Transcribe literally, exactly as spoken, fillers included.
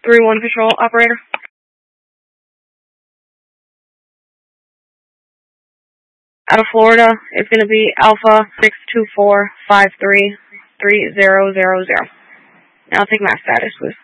three one control, operator. Out of Florida, it's going to be Alpha six two four five three three zero zero zero. Now take mass status, please.